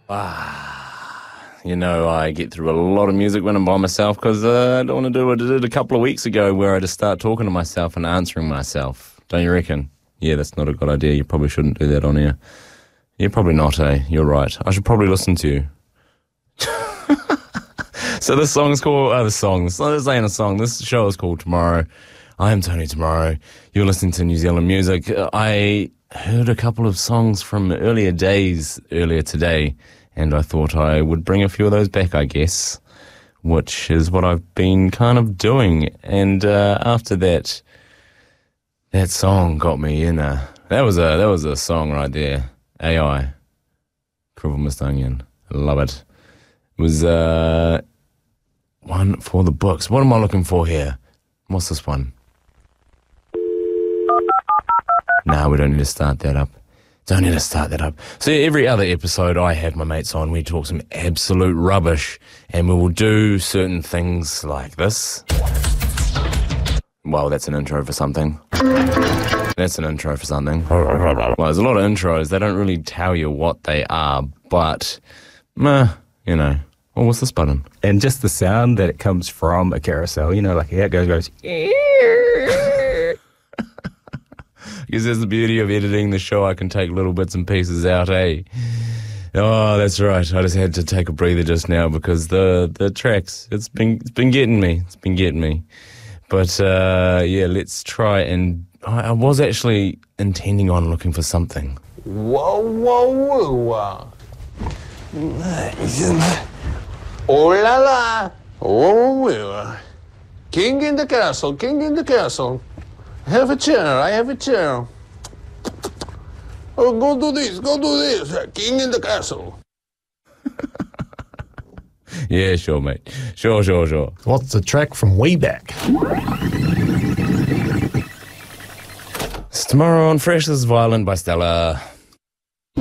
You know, I get through a lot of music when I'm by myself because I don't want to do what I did a couple of weeks ago where I just start talking to myself and answering myself. Don't you reckon? Yeah, that's not a good idea. You probably shouldn't do that on air. You're probably not, eh? You're right. I should probably listen to you. So this song is called, this ain't a song. This show is called Tomorrow. I am Tony Tomorrow. You're listening to New Zealand music. I heard a couple of songs from earlier today, and I thought I would bring a few of those back, I guess, which is what I've been kind of doing. And after that song got me in that was a song right there. AI, Cribble Mist Onion. I love it. It was one for the books. What am I looking for here? What's this one? Nah, we don't need to start that up. So every other episode I have my mates on, we talk some absolute rubbish, and we will do certain things like this. Well, that's an intro for something. Well, there's a lot of intros. They don't really tell you what they are, but, you know. Oh, what's this button? And just the sound that it comes from a carousel, you know, like how it goes. Because there's the beauty of editing the show. I can take little bits and pieces out, eh? Oh, that's right. I just had to take a breather just now because the tracks, it's been getting me. But, yeah, let's try and... I was actually intending on looking for something. Whoa. Oh la la! Oh, king in the castle. Have a chair. Oh, go do this. King in the castle. Yeah, sure, mate. Sure. What's the track from way back? It's Tomorrow on Fresh. This is Violent by Stella.